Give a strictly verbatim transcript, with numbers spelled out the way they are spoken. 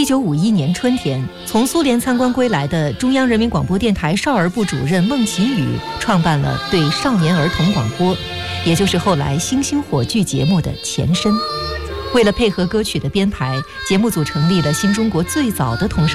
一九五一年春天，从苏联参观归来的中央人民广播电台少儿部主任孟启宇创办了对少年儿童广播，也就是后来星星火炬节目的前身。为了配合歌曲的编排，节目组成立了新中国最早的童声